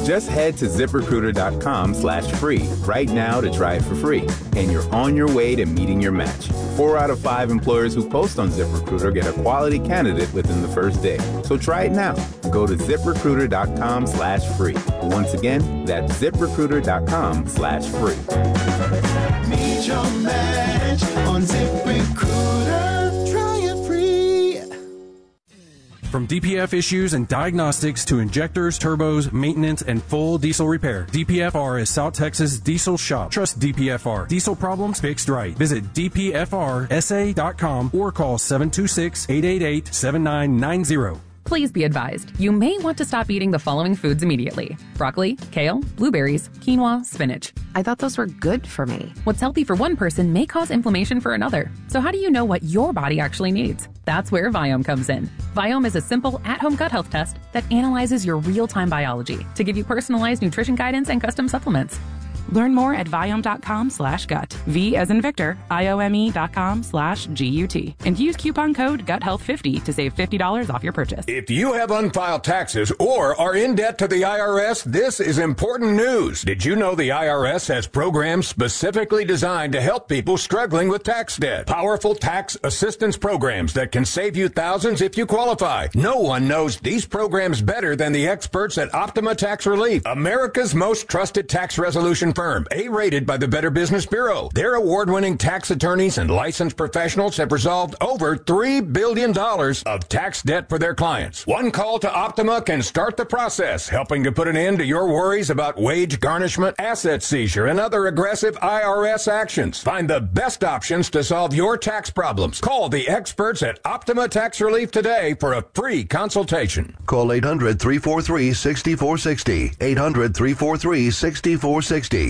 Just head to ZipRecruiter.com/free right now to try it for free, and you're on your way to meeting your match. 4 out of 5 employers who post on ZipRecruiter get a quality candidate within the first day. So try it now. Go to ZipRecruiter.com/free. Once again, that's ZipRecruiter.com/free. Meet your match on ZipRecruiter. Try it free. From DPF issues and diagnostics to injectors, turbos, maintenance, and full diesel repair, DPFR is South Texas Diesel Shop. Trust DPFR. Diesel problems fixed right. Visit DPFRSA.com or call 726-888-7990. Please be advised, you may want to stop eating the following foods immediately: broccoli, kale, blueberries, quinoa, spinach. I thought those were good for me. What's healthy for one person may cause inflammation for another. So how do you know what your body actually needs? That's where Viome comes in. Viome is a simple at-home gut health test that analyzes your real-time biology to give you personalized nutrition guidance and custom supplements. Learn more at Viome.com/gut. V as in Victor, IOME.com/GUT. And use coupon code GUTHEALTH50 to save $50 off your purchase. If you have unfiled taxes or are in debt to the IRS, this is important news. Did you know the IRS has programs specifically designed to help people struggling with tax debt? Powerful tax assistance programs that can save you thousands if you qualify. No one knows these programs better than the experts at Optima Tax Relief, America's most trusted tax resolution firm, A-rated by the Better Business Bureau. Their award-winning tax attorneys and licensed professionals have resolved over $3 billion of tax debt for their clients. One call to Optima can start the process, helping to put an end to your worries about wage garnishment, asset seizure, and other aggressive IRS actions. Find the best options to solve your tax problems. Call the experts at Optima Tax Relief today for a free consultation. Call 800-343-6460. 800-343-6460.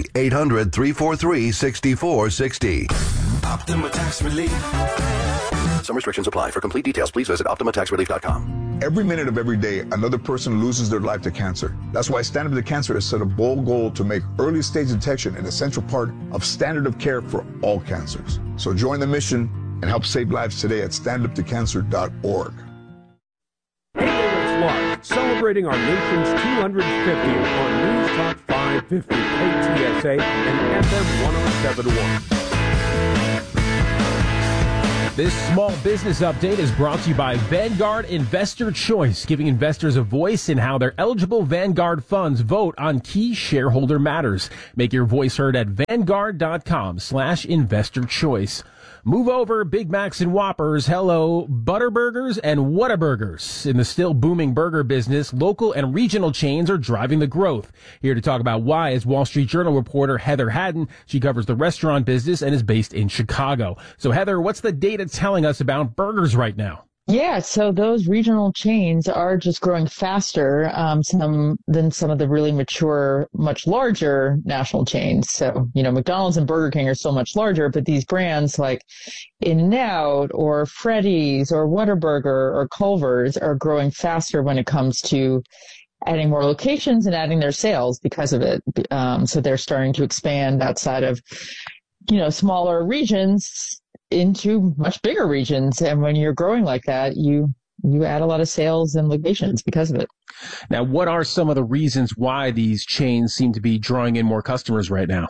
800-343-6460. Optima Tax Relief. Some restrictions apply. For complete details, please visit OptimaTaxRelief.com. Every minute of every day, another person loses their life to cancer. That's why Stand Up to Cancer has set a bold goal to make early stage detection an essential part of standard of care for all cancers. So join the mission and help save lives today at standuptocancer.org. Celebrating our nation's 250th on News Talk 550 KTSA and FM 1071. This small business update is brought to you by Vanguard Investor Choice, giving investors a voice in how their eligible Vanguard funds vote on key shareholder matters. Make your voice heard at Vanguard.com/investor choice. Move over, Big Macs and Whoppers. Hello, Butterburgers and Whataburgers. In the still booming burger business, local and regional chains are driving the growth. Here to talk about why is Wall Street Journal reporter Heather Haddon. She covers the restaurant business and is based in Chicago. So, Heather, what's the data telling us about burgers right now? Yeah, so those regional chains are just growing faster than some of the really mature, much larger national chains. So, McDonald's and Burger King are so much larger, but these brands like In-N-Out or Freddy's or Whataburger or Culver's are growing faster when it comes to adding more locations and adding their sales because of it. So they're starting to expand outside of, smaller regions into much bigger regions. And when you're growing like that, you add a lot of sales and locations because of it. Now, what are some of the reasons why these chains seem to be drawing in more customers right now?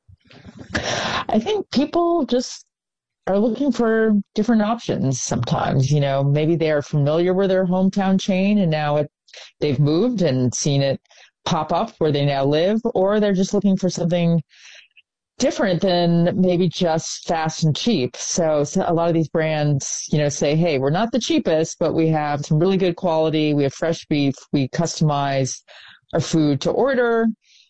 I think people just are looking for different options sometimes. Maybe they are familiar with their hometown chain and now they've moved and seen it pop up where they now live, or they're just looking for something different than maybe just fast and cheap. So a lot of these brands, say, hey, we're not the cheapest, but we have some really good quality. We have fresh beef. We customize our food to order.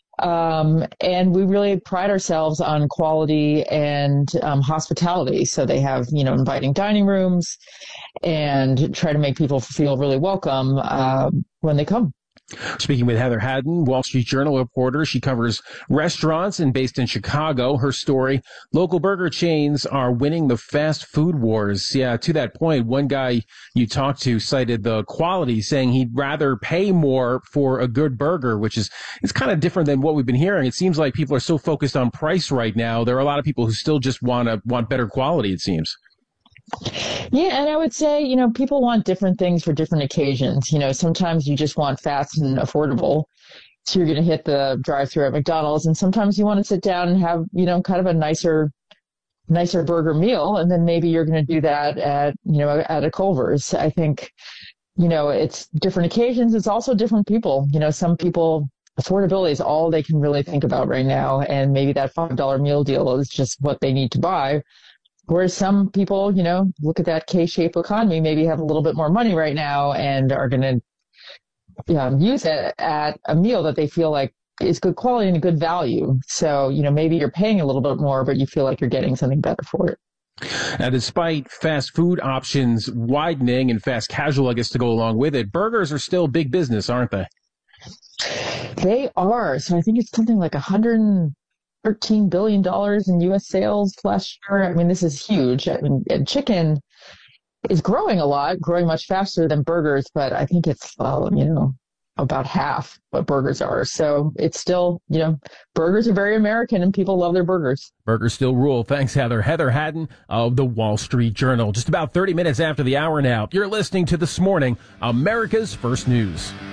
And we really pride ourselves on quality and hospitality. So they have, inviting dining rooms and try to make people feel really welcome when they come. Speaking with Heather Haddon, Wall Street Journal reporter. She covers restaurants and based in Chicago. Her story, local burger chains are winning the fast food wars. Yeah, to that point, one guy you talked to cited the quality, saying he'd rather pay more for a good burger, which is, it's kind of different than what we've been hearing. It seems like people are so focused on price right now. There are a lot of people who still just want better quality, it seems. Yeah, and I would say, people want different things for different occasions. Sometimes you just want fast and affordable. So you're going to hit the drive-thru at McDonald's, and sometimes you want to sit down and have, kind of a nicer burger meal, and then maybe you're going to do that at a Culver's. I think, it's different occasions. It's also different people. Some people, affordability is all they can really think about right now, and maybe that $5 meal deal is just what they need to buy. Whereas some people, look at that K-shaped economy, maybe have a little bit more money right now and are going to use it at a meal that they feel like is good quality and good value. So, maybe you're paying a little bit more, but you feel like you're getting something better for it. Now, despite fast food options widening and fast casual, I guess, to go along with it, burgers are still big business, aren't they? They are. So I think it's something like $113 billion in U.S. sales last year. I mean, this is huge. I mean, and chicken is growing a lot, growing much faster than burgers, but I think it's, about half what burgers are. So it's still, burgers are very American and people love their burgers. Burgers still rule. Thanks, Heather. Heather Haddon of the Wall Street Journal. Just about 30 minutes after the hour now. You're listening to This Morning, America's First News.